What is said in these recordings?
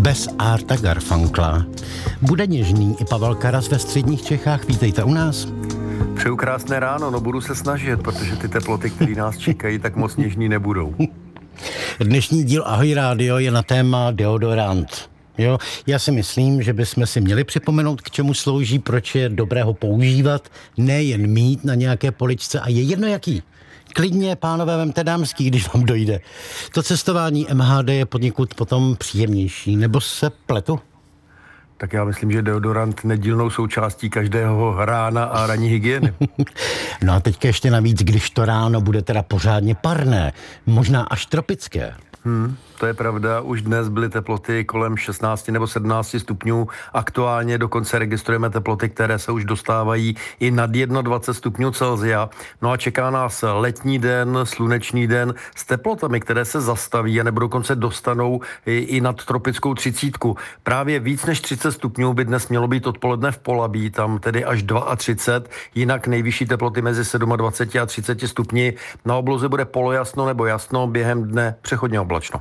bez Arta Garfunkla. Bude něžný i Pavel Karas ve středních Čechách. Vítejte u nás. Přeju krásné ráno, no budu se snažit, protože ty teploty, které nás čekají, tak moc něžný nebudou. Dnešní díl Ahoj rádio je na téma deodorant. Jo, já si myslím, že bychom si měli připomenout, k čemu slouží, proč je dobré ho používat, nejen mít na nějaké poličce a je jedno jaký. Klidně, pánové, vemte dámský, když vám dojde. To cestování MHD je poněkud potom příjemnější, nebo se pletu? Tak já myslím, že deodorant nedílnou součástí každého rána a ranní hygieny. No a teďka ještě navíc, když to ráno bude teda pořádně parné, možná až tropické. To je pravda, už dnes byly teploty kolem 16 nebo 17 stupňů. Aktuálně dokonce registrujeme teploty, které se už dostávají i nad 21 stupňů Celsia. No a čeká nás letní den, slunečný den s teplotami, které se zastaví a nebo dokonce dostanou i nad tropickou 30. Právě víc než 30 stupňů by dnes mělo být odpoledne v Polabí, tam tedy až 32, jinak nejvyšší teploty mezi 27 a 30 stupni. Na obloze bude polojasno nebo jasno, během dne přechodně oblačno.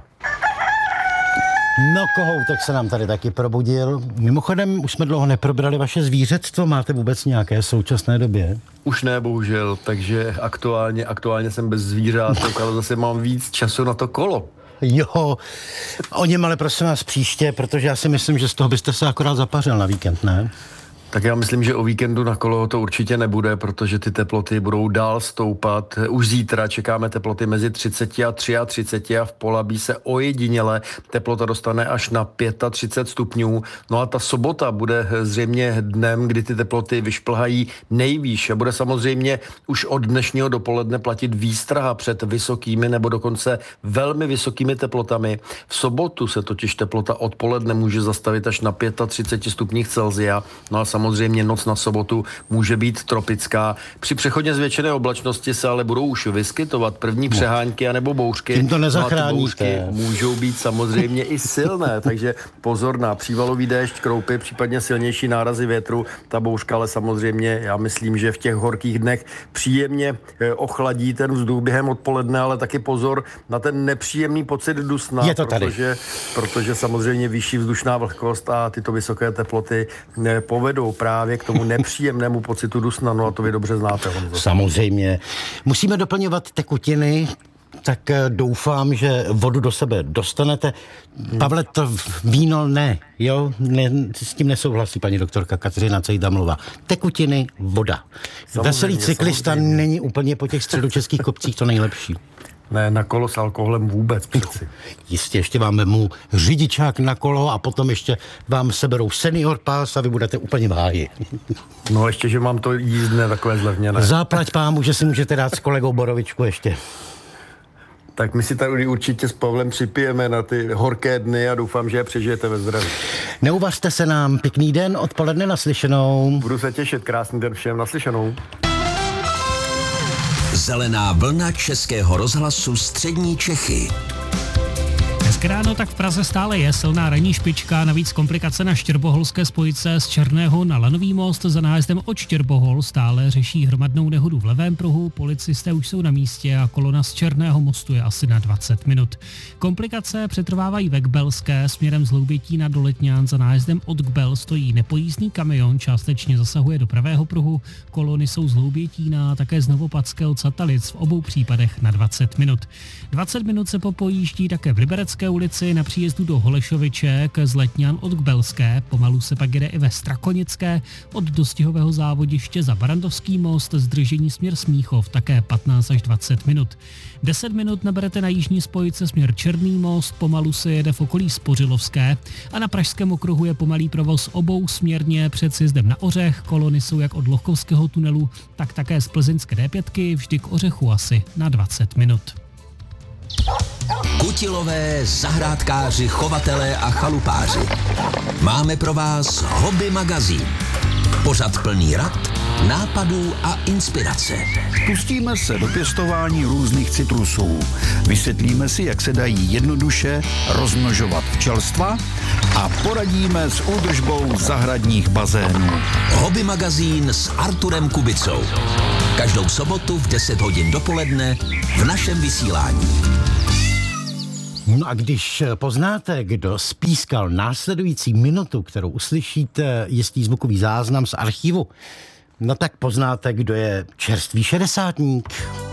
No kohoutek se nám tady taky probudil. Mimochodem, už jsme dlouho neprobrali vaše zvířectvo. Máte vůbec nějaké v současné době? Už ne, bohužel, takže aktuálně jsem bez zvířat, ale zase mám víc času na to kolo. Jo, o něm ale prosím vás příště, protože já si myslím, že z toho byste se akorát zapařil na víkend, ne? Tak já myslím, že o víkendu na kolo to určitě nebude, protože ty teploty budou dál stoupat. Už zítra čekáme teploty mezi 30 a 33 a v Polabí se ojediněle teplota dostane až na 35 stupňů. No a ta sobota bude zřejmě dnem, kdy ty teploty vyšplhají nejvýš. Bude samozřejmě už od dnešního dopoledne platit výstraha před vysokými nebo dokonce velmi vysokými teplotami. V sobotu se totiž teplota odpoledne může zastavit až na 35 stupních Celsia. No a samozřejmě noc na sobotu může být tropická. Při přechodně zvětšené oblačnosti se ale budou už vyskytovat první přehánky anebo bouřky. Tím to nezachráníte. No bouřky můžou být samozřejmě i silné, takže pozor na přívalový déšť, kroupy, případně silnější nárazy větru. Ta bouřka ale samozřejmě, já myslím, že v těch horkých dnech příjemně ochladí ten vzduch během odpoledne, ale taky pozor na ten nepříjemný pocit dusna, protože samozřejmě vyšší vzdušná vlhkost a tyto vysoké teploty povedou právě k tomu nepříjemnému pocitu dusna, no a to vy dobře znáte. Samozřejmě. Musíme doplňovat tekutiny, tak doufám, že vodu do sebe dostanete. Pavle, to víno ne, jo? S tím nesouhlasí paní doktorka Kateřina Cejdamlová. Tekutiny, voda. Veselý cyklista není úplně po těch středočeských kopcích to nejlepší. Ne, na kolo s alkoholem vůbec přeci. Jistě, ještě vám vemu řidičák na kolo a potom ještě vám seberou senior pass a vy budete úplně v háji. No ještě, že mám to jízdné takové zlevněné. Záplať pámu, že si můžete dát s kolegou Borovičku ještě. Tak my si tady určitě s Pavlem připijeme na ty horké dny a doufám, že je přežijete ve zdraví. Neuvařte se nám, pěkný den, odpoledne naslyšenou. Budu se těšit, krásný den všem, naslyšenou. Zelená vlna Českého rozhlasu Střední Čechy. Hezké ráno, tak v Praze stále je silná ranní špička, navíc komplikace na Štěrboholské spojce z Černého na Lanový most. Za nájezdem od Štěrbohol stále řeší hromadnou nehodu v levém pruhu, policisté už jsou na místě a kolona z Černého mostu je asi na 20 minut. Komplikace přetrvávají ve Kbelské, směrem z Hloubětína do Letňan. Za nájezdem od Kbel stojí nepojízdný kamion, částečně zasahuje do pravého pruhu, kolony jsou z Hloubětína a také z Novopadského Catalic, v obou případech na 20 minut. 20 minut se popojíždí také v Liberecké ulici na příjezdu do Holešoviček z Letňan od Kbelské, pomalu se pak jede i ve Strakonické, od dostihového závodiště za Barandovský most, zdržení směr Smíchov, také 15 až 20 minut. 10 minut naberete na jižní spojce směr Černý most, pomalu se jede v okolí Spořilovské a na Pražském okruhu je pomalý provoz obou směrně před sjezdem na Ořech, kolony jsou jak od Lochkovského tunelu, tak také z Plzeňské D5, vždy k Ořechu asi na 20 minut. Kutilové, zahrádkáři, chovatelé a chalupáři. Máme pro vás Hobby magazín. Pořad plný rad, nápadů a inspirace. Pustíme se do pěstování různých citrusů. Vysvětlíme si, jak se dají jednoduše rozmnožovat včelstva a poradíme s údržbou zahradních bazénů. Hobby magazín s Arturem Kubicou. Každou sobotu v 10 hodin dopoledne v našem vysílání. No a když poznáte, kdo spískal následující minutu, kterou uslyšíte, jistý zvukový záznam z archivu, no tak poznáte, kdo je čerstvý šedesátník.